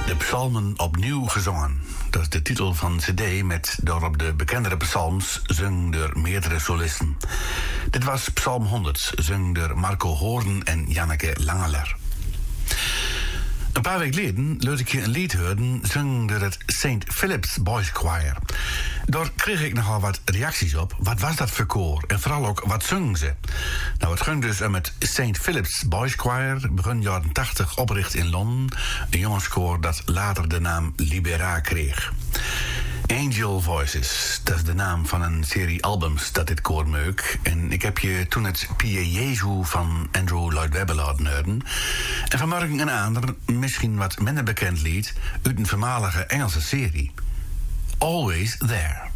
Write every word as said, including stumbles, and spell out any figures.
Psalmen opnieuw gezongen. Dat is de titel van een cd met daarop de bekendere psalms, zung door meerdere solisten. Dit was Psalm honderd, zung door Marco Hoorn en Janneke Langeler. Een paar weken geleden liet ik je een lied horen, zung door het Saint Philip's Boys Choir. Daar kreeg ik nogal wat reacties op. Wat was dat voor koor? En vooral ook, wat zungen ze? Nou, het ging dus om het Saint Philip's Boys Choir, begin jaren tachtig opgericht in Londen. Een jongenskoor dat later de naam Libera kreeg. Angel Voices, dat is de naam van een serie albums dat dit koor meuk. En ik heb je toen het Pie Jesu van Andrew Lloyd Webber laten horen. En vanmorgen een ander, misschien wat minder bekend lied uit een voormalige Engelse serie. Always There.